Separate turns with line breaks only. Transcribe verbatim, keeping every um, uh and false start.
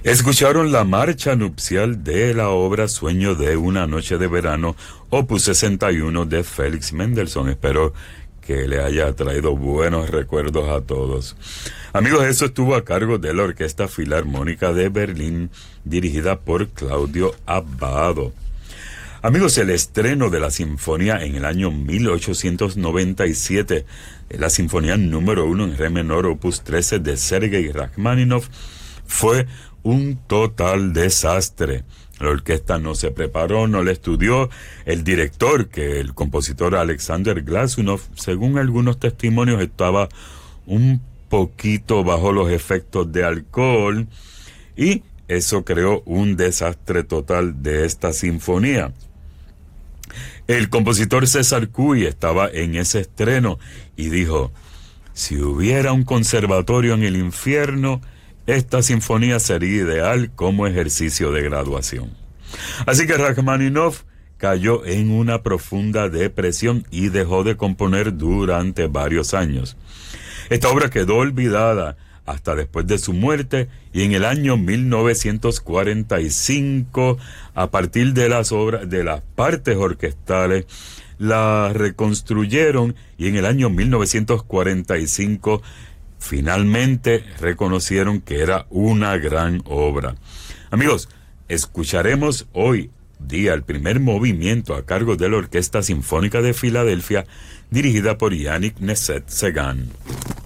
Escucharon la marcha nupcial de la obra Sueño de una noche de verano, opus sesenta y uno de Félix Mendelssohn. Espero que le haya traído buenos recuerdos a todos. Amigos, eso estuvo a cargo de la Orquesta Filarmónica de Berlín, dirigida por Claudio Abbado. Amigos, el estreno de la sinfonía en el año mil ochocientos noventa y siete, la sinfonía número uno en re menor, opus trece de Sergei Rachmaninoff, fue un total desastre. La orquesta no se preparó, no la estudió. El director, que el compositor Alexander Glazunov, según algunos testimonios, estaba un poquito bajo los efectos de alcohol, y eso creó un desastre total de esta sinfonía. El compositor César Cui estaba en ese estreno y dijo: si hubiera un conservatorio en el infierno, esta sinfonía sería ideal como ejercicio de graduación. Así que Rachmaninoff cayó en una profunda depresión y dejó de componer durante varios años. Esta obra quedó olvidada hasta después de su muerte, y en el año mil novecientos cuarenta y cinco, a partir de las obras, de las partes orquestales, la reconstruyeron, y en el año mil novecientos cuarenta y cinco finalmente reconocieron que era una gran obra. Amigos, escucharemos hoy día el primer movimiento a cargo de la Orquesta Sinfónica de Filadelfia, dirigida por Yannick Nézet-Séguin.